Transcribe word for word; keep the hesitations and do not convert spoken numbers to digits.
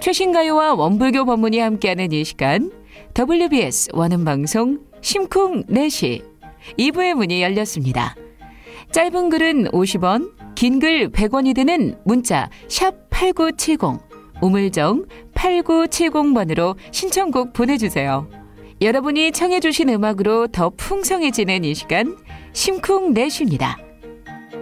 최신 가요와 원불교 법문이 함께하는 이 시간, 더블유비에스 원음방송 심쿵네시 이 부의 문이 열렸습니다. 짧은 글은 오십 원, 긴 글 백 원이 드는 문자 샵 팔구칠공, 우물정 팔구칠공 번으로 신청곡 보내주세요. 여러분이 청해 주신 음악으로 더 풍성해지는 이 시간, 심쿵네시입니다.